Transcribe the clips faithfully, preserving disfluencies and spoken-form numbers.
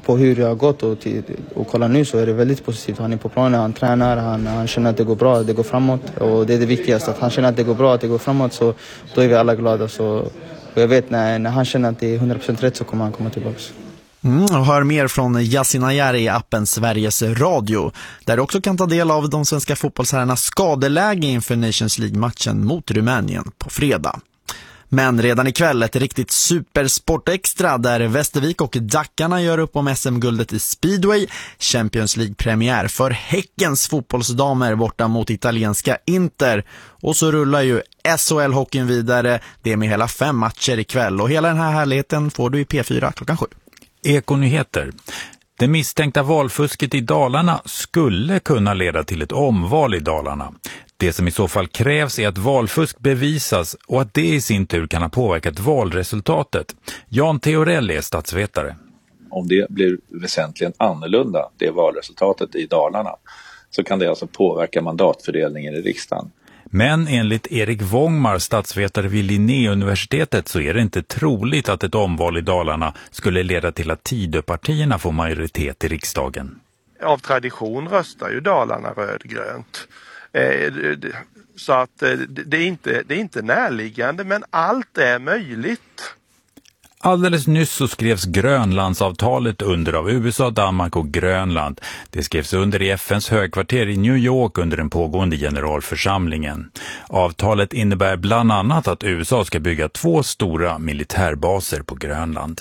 på hur det har gått och, till, och kolla nu så är det väldigt positivt. Han är på planen, han tränar, han, han känner att det går bra, det går framåt. Och det är det viktigaste, att han känner att det går bra, att det går framåt, så då är vi alla glada. Så, och jag vet när, när han känner att det är hundra procent rätt så kommer han komma tillbaka. Mm, och hör mer från Yasin Ayari i appen Sveriges Radio, där du också kan ta del av de svenska fotbollsherrarnas skadeläge inför Nations League-matchen mot Rumänien på fredag. Men redan ikväll ett riktigt supersportextra där Västervik och Dackarna gör upp om S M-guldet i speedway. Champions League-premiär för Häckens fotbollsdamer borta mot italienska Inter. Och så rullar ju S H L-hockeyn vidare, det är med hela fem matcher ikväll. Och hela den här härligheten får du i P fyra klockan sju. Ekonyheter. Det misstänkta valfusket i Dalarna skulle kunna leda till ett omval i Dalarna. Det som i så fall krävs är att valfusk bevisas och att det i sin tur kan ha påverkat valresultatet. Jan Theorell är statsvetare. Om det blir väsentligen annorlunda, det valresultatet i Dalarna, så kan det alltså påverka mandatfördelningen i riksdagen. Men enligt Erik Wångmar, statsvetare vid Linnéuniversitetet, så är det inte troligt att ett omval i Dalarna skulle leda till att Tidöpartierna får majoritet i riksdagen. Av tradition röstar ju Dalarna rödgrönt. Så att det är inte, det är inte närliggande, men allt är möjligt. Alldeles nyss så skrevs Grönlandsavtalet under av U S A, Danmark och Grönland. Det skrevs under i F N:s högkvarter i New York under den pågående generalförsamlingen. Avtalet innebär bland annat att U S A ska bygga två stora militärbaser på Grönland.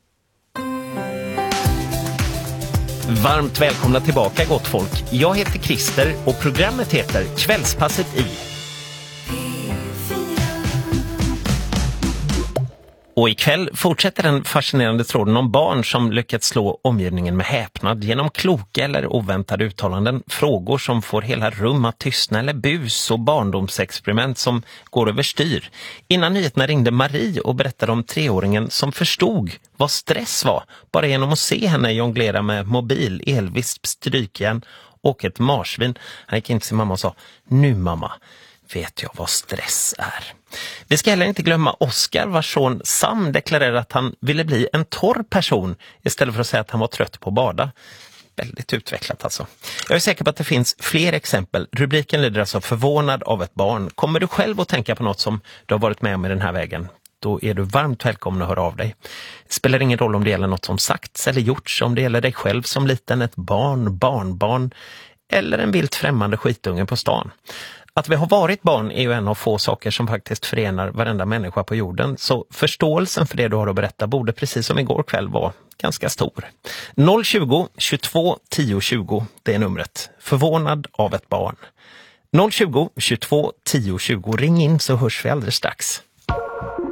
Varmt välkomna tillbaka, gott folk. Jag heter Christer och programmet heter Kvällspasset i. Och ikväll fortsätter den fascinerande tråden om barn som lyckats slå omgivningen med häpnad genom kloka eller oväntade uttalanden, frågor som får hela rum att tystna eller bus och barndomsexperiment som går överstyr. Innan nyheterna ringde Marie och berättade om treåringen som förstod vad stress var bara genom att se henne jonglera med mobil, elvisp, strykjärn och ett marsvin. Han gick in till sin mamma och sa: "Nu mamma, vet jag vad stress är." Vi ska heller inte glömma Oscar, vars son Sam deklarerade att han ville bli en torr person istället för att säga att han var trött på att bada. Väldigt utvecklat alltså. Jag är säker på att det finns fler exempel. Rubriken lyder alltså "Förvånad av ett barn". Kommer du själv att tänka på något som du har varit med om i den här vägen? Då är du varmt välkommen att höra av dig. Det spelar ingen roll om det gäller något som sagts eller gjorts, om det gäller dig själv som liten, ett barn, barnbarn eller en vilt främmande skitunge på stan. Att vi har varit barn är ju en av få saker som faktiskt förenar varenda människa på jorden. Så förståelsen för det du har att berätta borde, precis som igår kväll, vara ganska stor. noll tjugo, tjugotvå, tio tjugo, det är numret. Förvånad av ett barn. noll tjugo, tjugotvå, tio tjugo, ring in så hörs vi alldeles strax.